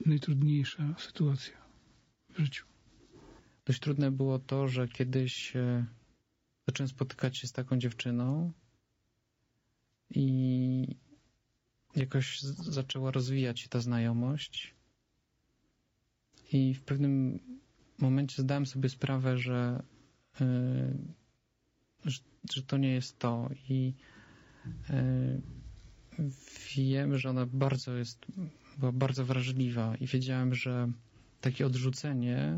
najtrudniejsza sytuacja w życiu? Dość trudne było to, że kiedyś zacząłem spotykać się z taką dziewczyną i jakoś zaczęła rozwijać się ta znajomość i w pewnym momencie zdałem sobie sprawę, że to nie jest to i wiem, że ona była bardzo wrażliwa i wiedziałem, że takie odrzucenie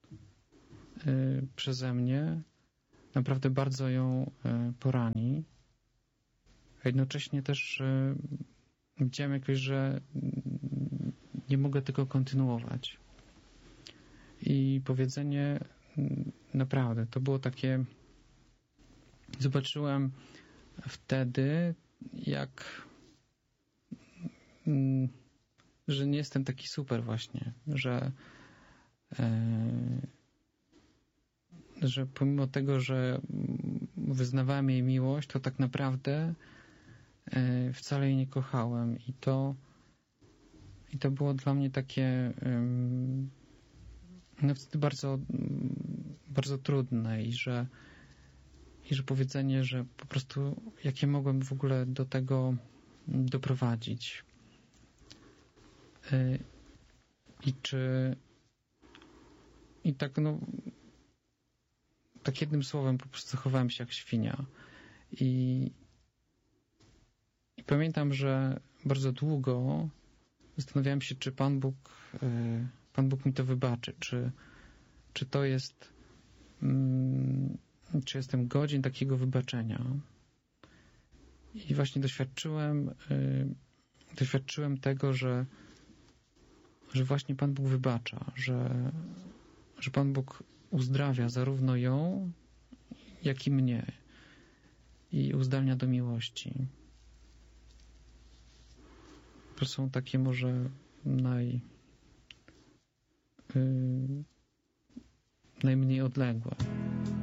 przeze mnie naprawdę bardzo ją porani. A jednocześnie też widziałem jakoś, że nie mogę tego kontynuować. I powiedzenie naprawdę, to było takie... Zobaczyłem wtedy, że nie jestem taki super właśnie, że pomimo tego, że wyznawałem jej miłość, to tak naprawdę wcale jej nie kochałem i to było dla mnie takie no wtedy bardzo, bardzo trudne i że powiedzenie, że po prostu jak ja mogłem w ogóle do tego doprowadzić i tak tak jednym słowem po prostu zachowałem się jak świnia i pamiętam, że bardzo długo zastanawiałem się, czy Pan Bóg mi to wybaczy, czy to jest czy jestem godzien takiego wybaczenia. I właśnie doświadczyłem tego, że właśnie Pan Bóg wybacza, że Pan Bóg uzdrawia zarówno ją, jak i mnie i uzdalnia do miłości. To są takie może najmniej odległe.